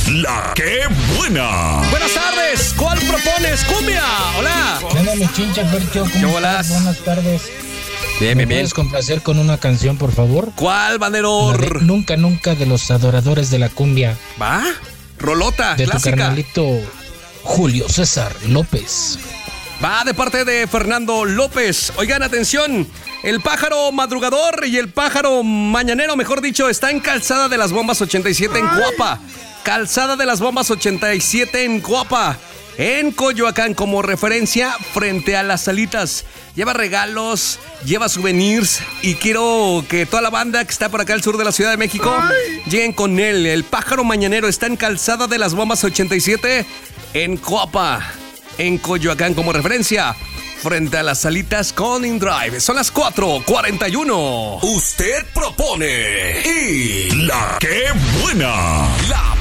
La que buena. Buenas tardes, ¿cuál propones? ¡Cumbia! Hola. Hola, mi chincha, Fercho, ¿cómo estás? Buenas tardes. Bien. ¿Me puedes complacer con una canción, por favor? ¿Cuál, Banderor? Nunca, nunca, de los adoradores de la cumbia. ¿Va? Rolota, de clásica. Tu carnalito Julio César López. Va de parte de Fernando López. Oigan, atención. El pájaro madrugador y el pájaro mañanero, mejor dicho, está en Calzada de las Bombas 87 en Coapa. Calzada de las Bombas 87 en Coapa. En Coyoacán, como referencia, frente a las salitas. Lleva regalos, lleva souvenirs y quiero que toda la banda que está por acá al sur de la Ciudad de México lleguen con él. El pájaro mañanero está en Calzada de las Bombas 87 en Coapa. En Coyoacán, como referencia, frente a las salitas con InDrive. Son las 4:41. Usted propone y la que buena. La